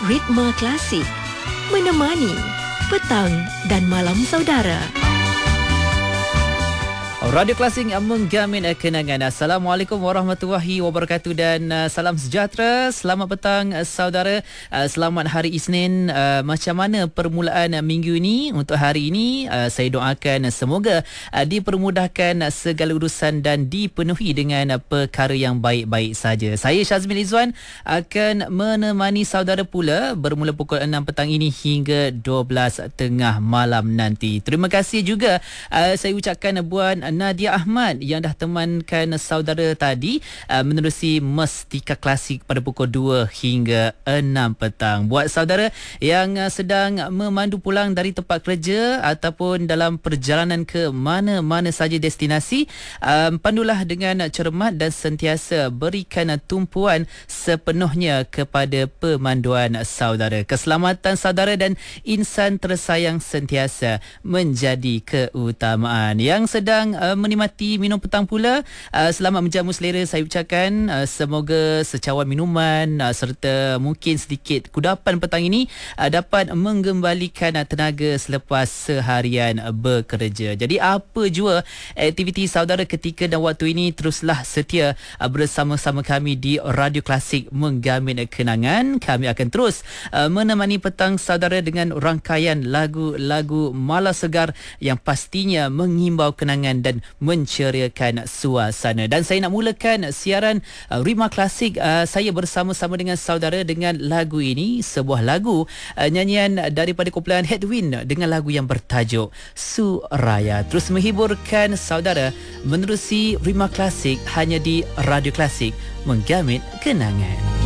Ritma Klasik, menemani petang dan malam saudara. Radio Klasik menggamin kenangan. Assalamualaikum warahmatullahi wabarakatuh dan salam sejahtera. Selamat petang saudara. Selamat hari Isnin. Macam mana permulaan minggu ini? Untuk hari ini saya doakan semoga dipermudahkan segala urusan dan dipenuhi dengan perkara yang baik-baik saja. Saya Syazmin Izzuan akan menemani saudara pula bermula pukul 6 petang ini hingga 12 tengah malam nanti. Terima kasih juga saya ucapkan buat Nadia Ahmad yang dah temankan saudara tadi menerusi Mestika Klasik pada pukul 2 hingga 6 petang. Buat saudara yang sedang memandu pulang dari tempat kerja ataupun dalam perjalanan ke mana-mana saja destinasi, pandulah dengan cermat dan sentiasa berikan tumpuan sepenuhnya kepada pemanduan saudara. Keselamatan saudara dan insan tersayang sentiasa menjadi keutamaan. Yang sedang menikmati minum petang pula, selamat menjamu selera saya ucapkan. Semoga secawan minuman serta mungkin sedikit kudapan petang ini dapat menggembalikan tenaga selepas seharian bekerja. Jadi apa jua aktiviti saudara ketika dan waktu ini, teruslah setia bersama-sama kami di Radio Klasik menggamin kenangan. Kami akan terus menemani petang saudara dengan rangkaian lagu-lagu mala segar yang pastinya mengimbau kenangan dan menceriakan suasana. Dan saya nak mulakan siaran Ritma Klasik saya bersama-sama dengan saudara dengan lagu ini, sebuah lagu nyanyian daripada kumpulan Headwind dengan lagu yang bertajuk Suraya. Terus menghiburkan saudara menerusi Ritma Klasik hanya di Radio Klasik menggamit kenangan.